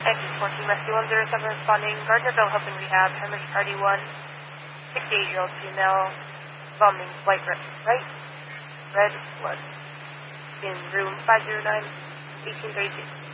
Exit 14 Rescue 107 responding. Gardnerville Health and Rehab. Hemorrhage Party 1. 68-year-old female. Vomiting white red blood. In room 509, 1836.